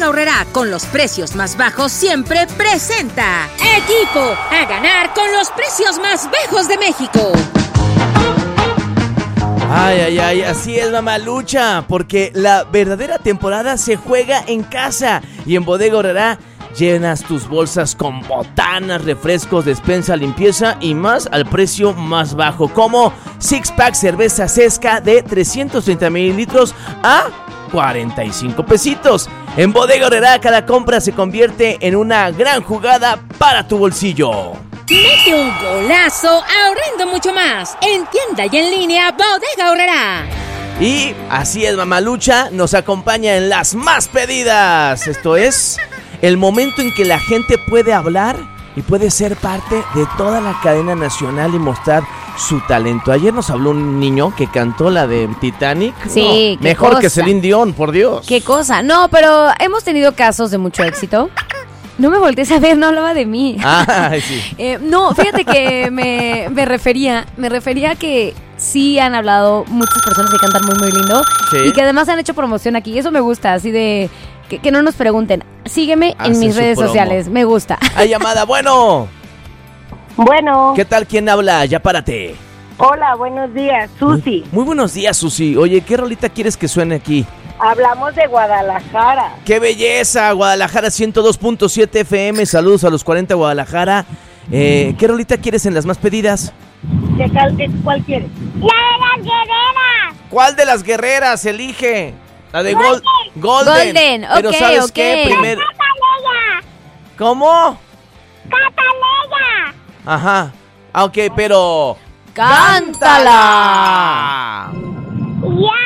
Bodega Aurrerá, con los precios más bajos siempre presenta Equipo a ganar con los precios más bajos de México. Ay, así es, mamalucha, porque la verdadera temporada se juega en casa y en Bodega Aurrerá llenas tus bolsas con botanas, refrescos, despensa, limpieza y más al precio más bajo, como Six Pack cerveza Sesca de 330 mililitros a 45 pesitos. En Bodega Aurrerá cada compra se convierte en una gran jugada para tu bolsillo. Mete un golazo ahorrando mucho más en tienda y en línea Bodega Aurrerá. Y así es, mamalucha, nos acompaña en las más pedidas. Esto es el momento en que la gente puede hablar y puede ser parte de toda la cadena nacional y mostrar su talento. Ayer nos habló un niño que cantó la de Titanic. Sí, no, mejor que Celine Dion, por Dios. Qué cosa. No, pero hemos tenido casos de mucho éxito. No me voltees a ver, no hablaba de mí. Sí. No, fíjate que me refería a que sí han hablado muchas personas que cantan muy, muy lindo. ¿Sí? Y que además han hecho promoción aquí. Eso me gusta, así de que no nos pregunten. Sígueme en mis redes sociales, me gusta. Hay llamada, bueno. Bueno. ¿Qué tal? ¿Quién habla? Ya párate. Hola, buenos días, Susi. Muy buenos días, Susi. Oye, ¿qué rolita quieres que suene aquí? Hablamos de Guadalajara. ¡Qué belleza! Guadalajara 102.7 FM. Saludos a los 40 Guadalajara. ¿Qué rolita quieres en las más pedidas? ¿Cuál quieres? ¡La de las guerreras! ¿Cuál de las guerreras? Elige. La de Golden. Golden. Pero okay, ¿sabes okay. qué? Primero. ¡Cataleya! ¿Cómo? ¡Cataleya! Ajá. Ok, pero... ¡Cántala! ¡Ya!